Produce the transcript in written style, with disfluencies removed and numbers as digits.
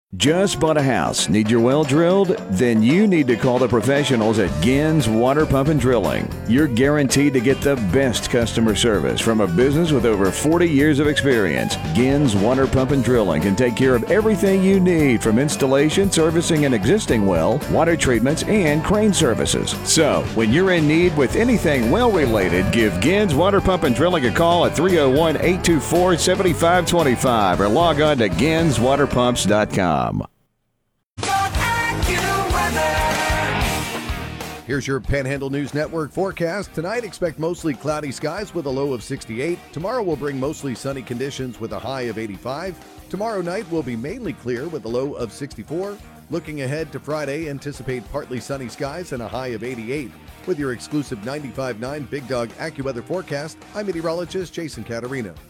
Just bought a house? Need your well drilled? Then you need to call the professionals at Gins Water Pump and Drilling. You're guaranteed to get the best customer service from a business with over 40 years of experience. Gins Water Pump and Drilling can take care of everything you need, from installation, servicing an existing well, water treatments, and crane services. So, when you're in need with anything well related, give Gins Water Pump and Drilling a call at 301-824-7525 or log on to ginswaterpumps.com. Here's your Panhandle News Network forecast. Tonight, expect mostly cloudy skies with a low of 68. Tomorrow will bring mostly sunny conditions with a high of 85. Tomorrow night will be mainly clear with a low of 64. Looking ahead to Friday, anticipate partly sunny skies and a high of 88. With your exclusive 95.9 Big Dog AccuWeather forecast, I'm meteorologist Jason Caterina.